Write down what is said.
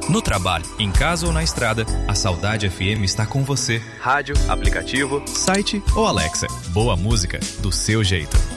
No trabalho, em casa ou na estrada, a Saudade FM está com você. Rádio, aplicativo, site ou Alexa. Boa música do seu jeito.